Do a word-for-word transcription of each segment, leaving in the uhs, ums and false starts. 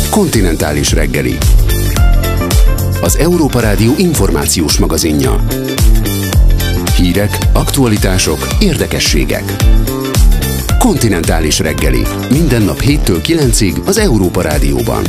Kontinentális reggeli. Az Európa Rádió információs magazinja. Hírek, aktualitások, érdekességek. Kontinentális reggeli. Minden nap héttől kilencig az Európa Rádióban.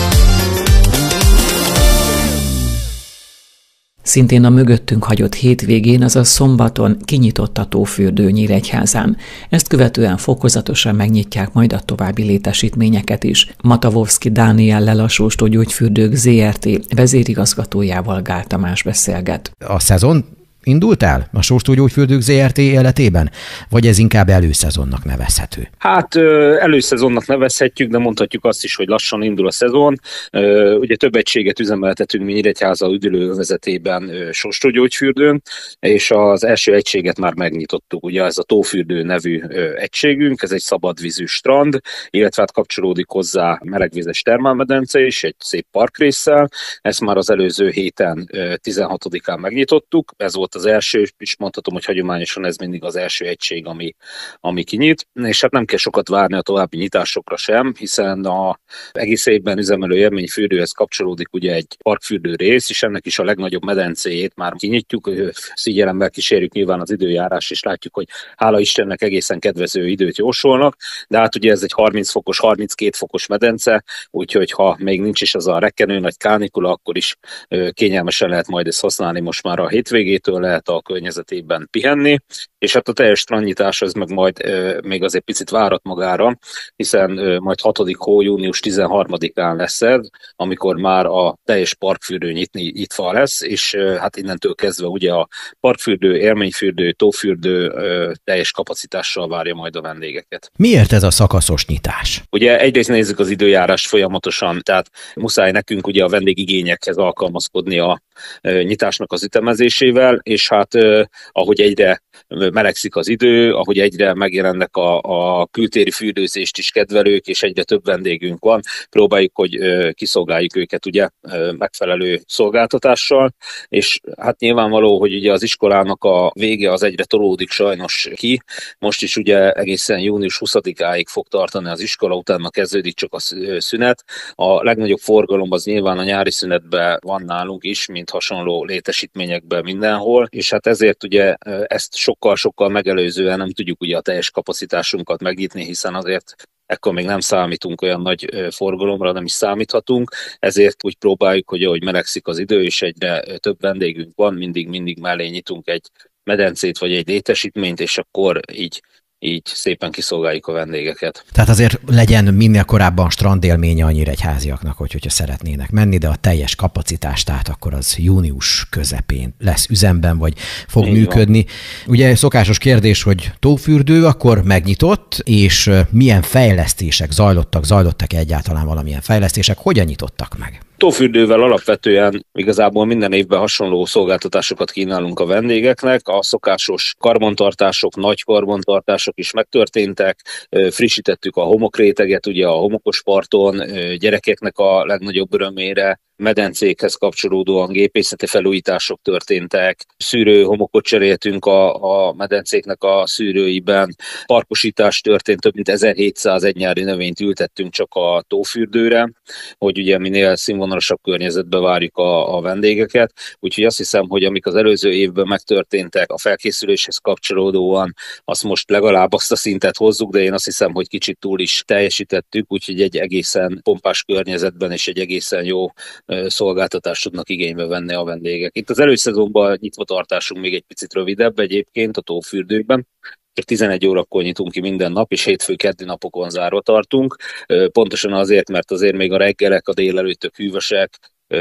Szintén a mögöttünk hagyott hétvégén, azaz szombaton kinyitott a tófürdő Nyíregyházán. Ezt követően fokozatosan megnyitják majd a további létesítményeket is. Matavovszki Dániellel, a Sóstógyógyfürdők zé er té vezérigazgatójával Gál Tamás beszélget. A szezon indult el a Sóstógyógyfürdők zé er té életében, vagy ez inkább előszezonnak nevezhető? Hát előszezonnak nevezhetjük, de mondhatjuk azt is, hogy lassan indul a szezon. Ugye több egységet üzemeltetünk mi Nyíregyháza üdülőövezetében Sóstógyógyfürdőn, és az első egységet már megnyitottuk. Ugye ez a Tófürdő nevű egységünk, ez egy szabadvízű strand, illetve hát kapcsolódik hozzá melegvizes termálmedence is, egy szép parkrésszel. Ezt már az előző héten tizenhatodikán megnyitottuk. Ez volt az első, és mondhatom, hogy hagyományosan ez mindig az első egység, ami, ami kinyit, és hát nem kell sokat várni a további nyitásokra sem, hiszen a egész évben üzemelő élményfürdőhez kapcsolódik ugye egy parkfürdő rész, és ennek is a legnagyobb medencéjét már kinyitjuk, figyelemmel kísérjük nyilván az időjárás, és látjuk, hogy hála Istennek egészen kedvező időt jósolnak, de hát ugye ez egy harminc fokos, harminckét fokos medence, úgyhogy ha még nincs is az a rekkenő nagy kánikula, akkor is kényelmesen lehet majd ezt használni most már a hétvégétől, lehet a környezetében pihenni, és hát a teljes strandnyitás az meg majd e, még azért picit várat magára, hiszen e, majd hatodik hó, június tizenharmadikán lesz ez, amikor már a teljes parkfürdő nyitni nyitva lesz, és e, hát innentől kezdve ugye a parkfürdő, élményfürdő, tófürdő e, teljes kapacitással várja majd a vendégeket. Miért ez a szakaszos nyitás? Ugye egyrészt nézzük az időjárást folyamatosan, tehát muszáj nekünk ugye a vendégigényekhez alkalmazkodni a e, nyitásnak az ütemezésével, és hát eh, ahogy egyre melegszik az idő, ahogy egyre megjelennek a, a kültéri fürdőzést is kedvelők, és egyre több vendégünk van, próbáljuk, hogy eh, kiszolgáljuk őket ugye eh, megfelelő szolgáltatással, és hát nyilvánvaló, hogy ugye az iskolának a vége az egyre tolódik sajnos ki, most is ugye egészen június huszadikáig fog tartani az iskola, utána kezdődik csak a szünet. A legnagyobb forgalom az nyilván a nyári szünetben van nálunk is, mint hasonló létesítményekben mindenhol, és hát ezért ugye ezt sokkal-sokkal megelőzően nem tudjuk ugye a teljes kapacitásunkat megnyitni, hiszen azért ekkor még nem számítunk olyan nagy forgalomra, nem is számíthatunk, ezért úgy próbáljuk, hogy ahogy melegszik az idő, és egyre több vendégünk van, mindig-mindig mellé nyitunk egy medencét vagy egy létesítményt, és akkor így így szépen kiszolgáljuk a vendégeket. Tehát azért legyen minél korábban strandélménye a nyíregyháziaknak, hogy, hogyha szeretnének menni, de a teljes kapacitás, tehát akkor az június közepén lesz üzemben, vagy fog Így működni. Van. Ugye szokásos kérdés, hogy tófürdő akkor megnyitott, és milyen fejlesztések zajlottak, zajlottak egyáltalán valamilyen fejlesztések, hogyan nyitottak meg? Tófürdővel alapvetően igazából minden évben hasonló szolgáltatásokat kínálunk a vendégeknek. A szokásos karbantartások, nagy karbantartások is megtörténtek. Frissítettük a homokréteget, ugye a homokos parton, gyerekeknek a legnagyobb örömére, medencékhez kapcsolódóan gépészeti felújítások történtek, szűrő homokot cseréltünk a, a medencéknek a szűrőiben, parkosítás történt, több mint ezerhétszáz egynyári növényt ültettünk csak a tófürdőre, hogy ugye minél színvonalasabb környezetbe várjuk a, a vendégeket, úgyhogy azt hiszem, hogy amik az előző évben megtörténtek a felkészüléshez kapcsolódóan, azt most legalább azt a szintet hozzuk, de én azt hiszem, hogy kicsit túl is teljesítettük, úgyhogy egy egészen pompás környezetben és egy egészen jó szolgáltatást tudnak igénybe venni a vendégek. Itt az előszezonban nyitva tartásunk még egy picit rövidebb egyébként a tófürdőkben. Csak tizenegy órakor nyitunk ki minden nap, és hétfő keddi napokon zárva tartunk. Pontosan azért, mert azért még a reggelek, a délelőttök hűvösek,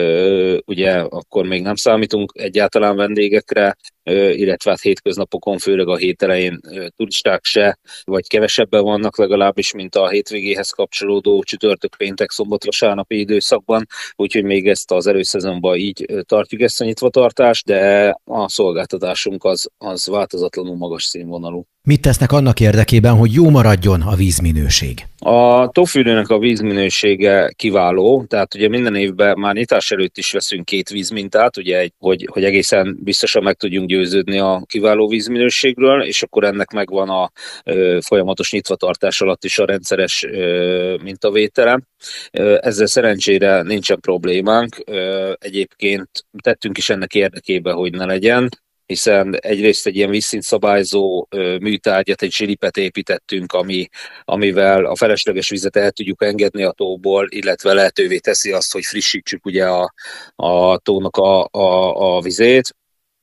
ugye akkor még nem számítunk egyáltalán vendégekre, illetve hát hétköznapokon, főleg a hét elején turisták se, vagy kevesebben vannak legalábbis, mint a hétvégéhez kapcsolódó csütörtök, péntek, szombat, vasárnapi időszakban, úgyhogy még ezt az előszezonban így tartjuk ezt a nyitvatartást, de a szolgáltatásunk az, az változatlanul magas színvonalú. Mit tesznek annak érdekében, hogy jó maradjon a vízminőség? A tófürdőnek a vízminősége kiváló, tehát ugye minden évben már nyitás előtt is veszünk két vízmintát, ugye, hogy, hogy egészen biztosan meg tudjunk győződni a kiváló vízminőségről, és akkor ennek megvan a ö, folyamatos nyitvatartás alatt is a rendszeres ö, mintavétele. Ö, ezzel szerencsére nincsen problémánk. Ö, egyébként tettünk is ennek érdekében, hogy ne legyen, hiszen egyrészt egy ilyen vízszintszabályzó műtárgyat, egy zsilipet építettünk, ami, amivel a felesleges vizet el tudjuk engedni a tóból, illetve lehetővé teszi azt, hogy frissítsük ugye a, a tónak a, a, a vizét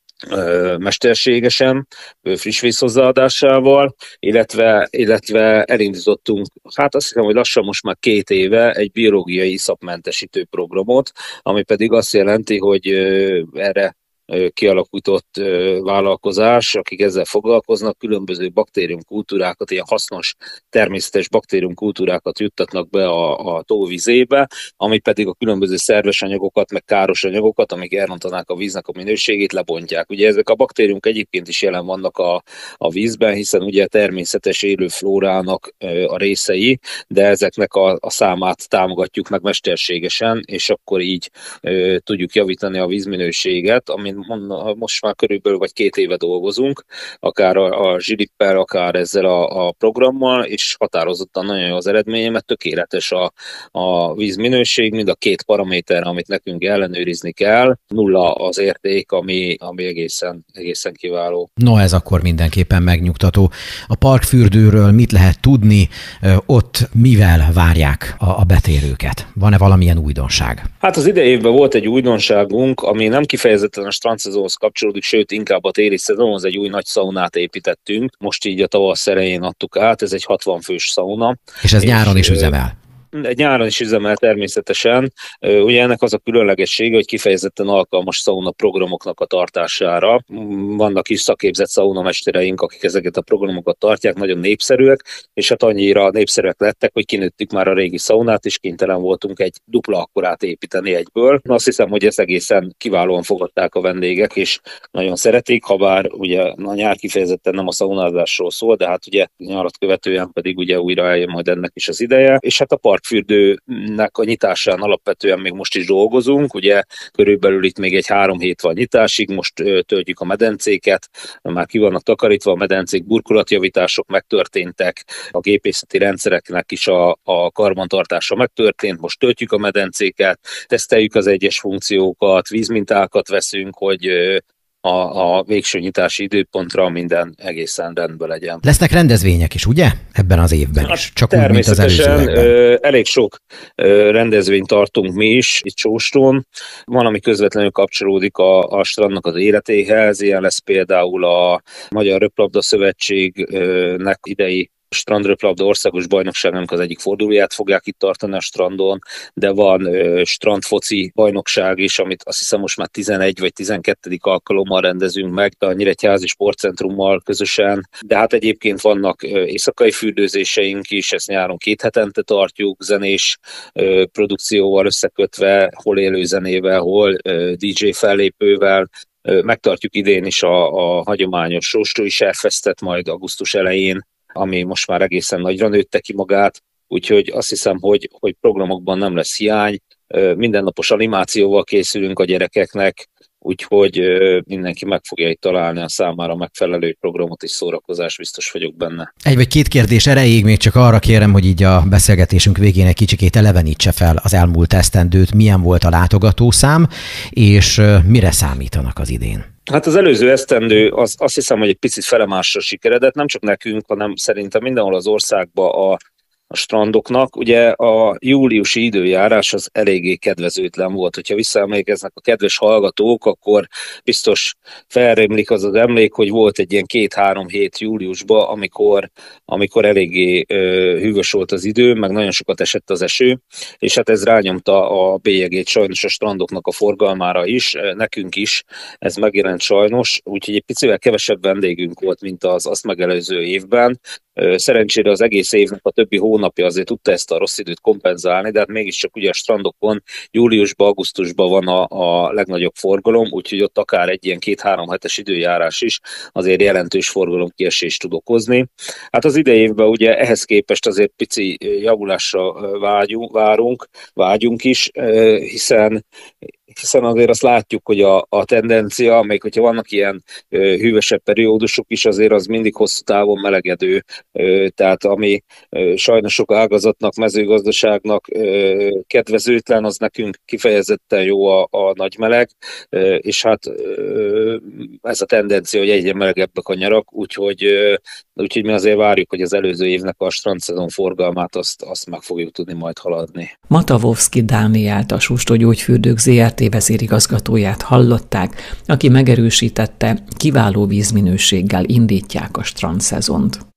mesterségesen, friss víz hozzáadásával, illetve, illetve elindítottunk, hát azt hiszem, hogy lassan most már két éve egy biológiai iszapmentesítő programot, ami pedig azt jelenti, hogy erre kialakított vállalkozás, akik ezzel foglalkoznak, különböző baktériumkultúrákat, ilyen hasznos természetes baktériumkultúrákat juttatnak be a, a tóvizébe, ami pedig a különböző szerves anyagokat, meg káros anyagokat, amik elrontanák a víznek a minőségét, lebontják. Ugye ezek a baktériumok egyébként is jelen vannak a, a vízben, hiszen ugye természetes élő flórának a részei, de ezeknek a, a számát támogatjuk meg mesterségesen, és akkor így e, tudjuk javítani a vízminőséget, amin most már körülbelül vagy két éve dolgozunk, akár a, a zsilippel, akár ezzel a, a programmal, és határozottan nagyon jó az eredménye, mert tökéletes a, a vízminőség, mind a két paraméter, amit nekünk ellenőrizni kell, nulla az érték, ami, ami egészen, egészen kiváló. No, ez akkor mindenképpen megnyugtató. A parkfürdőről mit lehet tudni, ott mivel várják a, a betérőket? Van-e valamilyen újdonság? Hát az idei évben volt egy újdonságunk, ami nem kifejezetten a strandszezonhoz kapcsolódik, sőt inkább a téli szezonhoz, egy új nagy szaunát építettünk. Most így a tavasz elején adtuk át, ez egy hatvan fős szauna. És ez és nyáron is üzemel? Egy nyáron is üzemel természetesen. Ugye ennek az a különlegessége, hogy kifejezetten alkalmas szauna programoknak a tartására. Vannak is szakképzett szaunamestereink, akik ezeket a programokat tartják, nagyon népszerűek, és hát annyira népszerűek lettek, hogy kinőttük már a régi szaunát, és kénytelen voltunk egy dupla akkorát építeni egyből. Azt hiszem, hogy ezt egészen kiválóan fogadták a vendégek, és nagyon szeretik, ha bár ugye a nyár kifejezetten nem a szaunázásról szól, de hát ugye nyarat követően pedig ugye újra eljön majd ennek is az ideje, és hát a parkfürdőnek a nyitásán alapvetően még most is dolgozunk, ugye körülbelül itt még egy három hét van nyitásig, most töltjük a medencéket, már ki vannak takarítva a medencék, burkolatjavítások megtörténtek, a gépészeti rendszereknek is a, a karbantartása megtörtént, most töltjük a medencéket, teszteljük az egyes funkciókat, vízmintákat veszünk, hogy A, a végső nyitási időpontra minden egészen rendben legyen. Lesznek rendezvények is, ugye? Ebben az évben is. Hát csak úgy, mint az előzőekben. Elég sok rendezvényt tartunk mi is itt Sóstón. Van, ami közvetlenül kapcsolódik a, a strandnak az életéhez. Ilyen lesz például a Magyar Röplabda Szövetségnek idei strandröplabda országos bajnokságnak az egyik fordulóját fogják itt tartani a strandon, de van ö, strandfoci bajnokság is, amit azt hiszem most már tizenegy vagy tizenkettedik alkalommal rendezünk meg a Nyíregyházi Sportcentrummal közösen, de hát egyébként vannak ö, éjszakai fürdőzéseink is, ezt nyáron két hetente tartjuk, zenés ö, produkcióval összekötve, hol élő zenével, hol ö, dé dzsé fellépővel. Ö, megtartjuk idén is a, a hagyományos Sóstói Serfesztet majd augusztus elején, ami most már egészen nagyra nőtte ki magát, úgyhogy azt hiszem, hogy, hogy programokban nem lesz hiány, mindennapos animációval készülünk a gyerekeknek, úgyhogy mindenki meg fogja itt találni a számára megfelelő programot és szórakozás, biztos vagyok benne. Egy vagy két kérdés erejéig még csak arra kérem, hogy így a beszélgetésünk végén egy kicsikét elevenítse fel az elmúlt esztendőt, milyen volt a látogatószám, és mire számítanak az idén. Hát az előző esztendő az, azt hiszem, hogy egy picit felemásra sikeredett, nem csak nekünk, hanem szerintem mindenhol az országban a, a strandoknak. Ugye a júliusi időjárás az eléggé kedvezőtlen volt. Hogyha visszaemlékeznek a kedves hallgatók, akkor biztos felrémlik az az emlék, hogy volt egy ilyen két-három hét júliusban, amikor, amikor eléggé ö, hűvös volt az idő, meg nagyon sokat esett az eső, és hát ez rányomta a bélyegét sajnos a strandoknak a forgalmára is, nekünk is ez megjelent sajnos, úgyhogy egy picivel kevesebb vendégünk volt, mint az azt megelőző évben. Szerencsére az egész évnek a többi hónapja azért tudta ezt a rossz időt kompenzálni, de hát mégiscsak ugye a strandokon júliusban, augusztusban van a, a legnagyobb forgalom, úgyhogy ott akár egy ilyen két-három hetes időjárás is azért jelentős forgalomkiesést tud okozni. Hát az idei évben ugye ehhez képest azért pici javulásra vágyunk, várunk, vágyunk is, hiszen hiszen azért azt látjuk, hogy a, a tendencia, még hogyha vannak ilyen ö, hűvösebb periódusok is, azért az mindig hosszú távon melegedő, ö, tehát ami ö, sajnos sok ágazatnak, mezőgazdaságnak ö, kedvezőtlen, az nekünk kifejezetten jó a, a nagy meleg, ö, és hát ö, ez a tendencia, hogy egyre melegebbek a nyarak, úgyhogy, ö, úgyhogy mi azért várjuk, hogy az előző évnek a strandszezon forgalmát azt, azt meg fogjuk tudni majd haladni. Matavovszky Dánielt, a Sustó Gyógyfürdők zé er té vezérigazgatóját hallották, aki megerősítette, kiváló vízminőséggel indítják a strandszezont.